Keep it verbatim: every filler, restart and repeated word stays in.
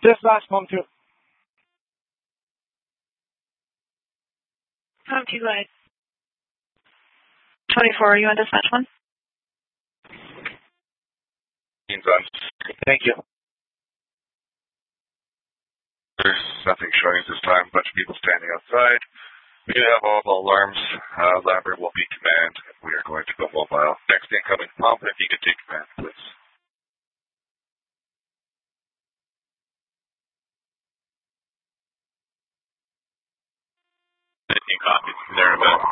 Dispatch, home two. Home two, go ahead. twenty-four, are you on dispatch one? Thank you. There's nothing showing at this time. A bunch of people standing outside. We have all the alarms. Uh, Lambert will be command. We are going to go mobile. Next incoming pump, if you could take command, please. You copy. There about.